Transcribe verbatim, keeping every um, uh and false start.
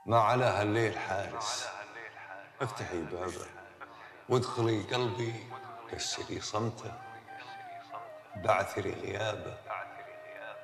ما علاها الليل حارس. افتحي بابه وادخلي قلبي، كسري صمته، بعثري غيابه،